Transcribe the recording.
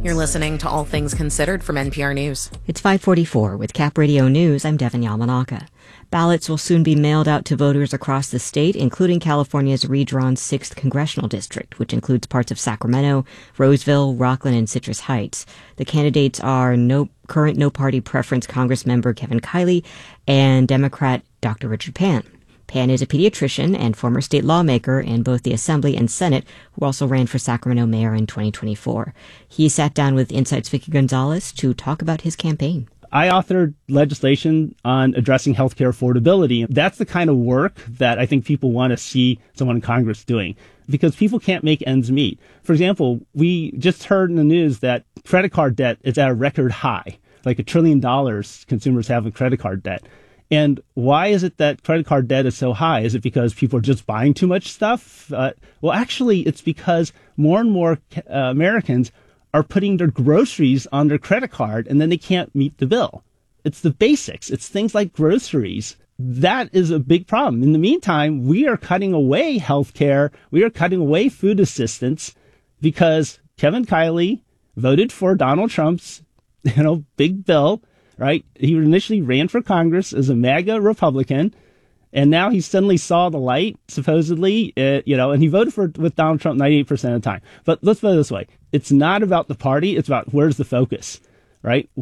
You're listening to All Things Considered from NPR News. It's 5:44 with Cap Radio News. I'm Devin Yamanaka. Ballots will soon be mailed out to voters across the state, including California's redrawn 6th Congressional District, which includes parts of Sacramento, Roseville, Rockland, and Citrus Heights. The candidates are current no-party preference Congressmember Kevin Kiley and Democrat Dr. Richard Pan. Pan is a pediatrician and former state lawmaker in both the Assembly and Senate, who also ran for Sacramento mayor in 2024. He sat down with Insight's Vicky Gonzalez to talk about his campaign. I authored legislation on addressing healthcare affordability. That's the kind of work that I think people want to see someone in Congress doing, because people can't make ends meet. For example, we just heard in the news that credit card debt is at a record high, like $1 trillion consumers have in credit card debt. And why is it that credit card debt is so high? Is it because people are just buying too much stuff? Well, actually, it's because more and more Americans are putting their groceries on their credit card, and then they can't meet the bill. It's the basics. It's things like groceries. That is a big problem. In the meantime, we are cutting away healthcare. We are cutting away food assistance because Kevin Kiley voted for Donald Trump's, big bill. Right? He initially ran for Congress as a MAGA Republican, and now he suddenly saw the light, supposedly, and he voted with Donald Trump 98% of the time. But let's put it this way. It's not about the party. It's about where's the focus, right?